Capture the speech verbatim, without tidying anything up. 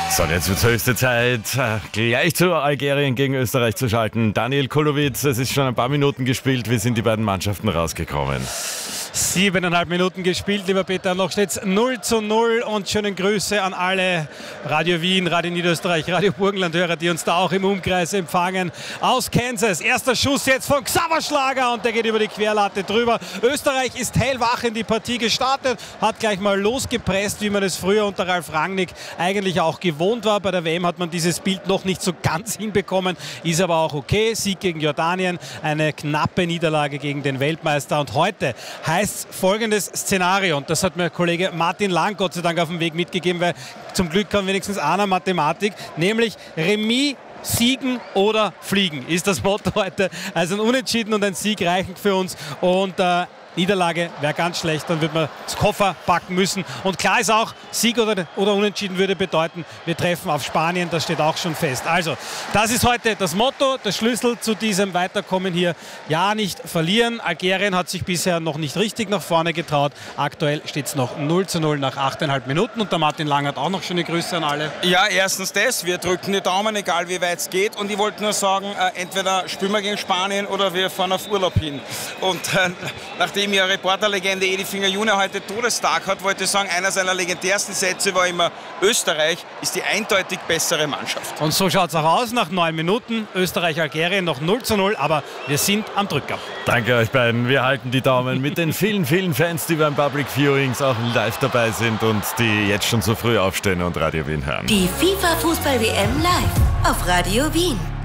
So, und jetzt wird es höchste Zeit, gleich zu Algerien gegen Österreich zu schalten. Daniel Kolowitz, es ist schon ein paar Minuten gespielt. Wie sind die beiden Mannschaften rausgekommen? Siebeneinhalb Minuten gespielt, lieber Peter. Noch steht es null zu null und schönen Grüße an alle Radio Wien, Radio Niederösterreich, Radio Burgenland-Hörer, die uns da auch im Umkreis empfangen. Aus Kansas. Erster Schuss jetzt von Xaver Schlager und der geht über die Querlatte drüber. Österreich ist hellwach in die Partie gestartet, hat gleich mal losgepresst, wie man es früher unter Ralf Rangnick eigentlich auch gewohnt war. Bei der W M hat man dieses Bild noch nicht so ganz hinbekommen, ist aber auch okay. Sieg gegen Jordanien, eine knappe Niederlage gegen den Weltmeister. Und heute heißt folgendes Szenario, und das hat mir Kollege Martin Lang Gott sei Dank auf dem Weg mitgegeben, weil zum Glück kann wenigstens einer Mathematik, nämlich Remis, Siegen oder Fliegen ist das Motto heute. Also ein Unentschieden und ein Sieg reichen für uns und äh, Niederlage wäre ganz schlecht, dann wird man das Koffer packen müssen. Und klar ist auch, Sieg oder, oder Unentschieden würde bedeuten, wir treffen auf Spanien, das steht auch schon fest. Also, das ist heute das Motto, der Schlüssel zu diesem Weiterkommen hier. Ja, nicht verlieren. Algerien hat sich bisher noch nicht richtig nach vorne getraut. Aktuell steht es noch null zu null nach achteinhalb Minuten und der Martin Lang hat auch noch schöne Grüße an alle. Ja, erstens das, wir drücken die Daumen, egal wie weit es geht. Und ich wollte nur sagen, äh, entweder spielen wir gegen Spanien oder wir fahren auf Urlaub hin. Und äh, nachdem ja Reporterlegende Edi Finger Junior heute Todestag hat, wollte ich sagen, einer seiner legendärsten Sätze war immer: Österreich ist die eindeutig bessere Mannschaft. Und so schaut es auch aus nach neun Minuten. Österreich-Algerien noch null zu null, aber wir sind am Drücker. Danke euch beiden. Wir halten die Daumen mit den vielen, vielen Fans, die beim Public Viewings auch live dabei sind und die jetzt schon so früh aufstehen und Radio Wien hören. Die FIFA Fußball-W M live auf Radio Wien.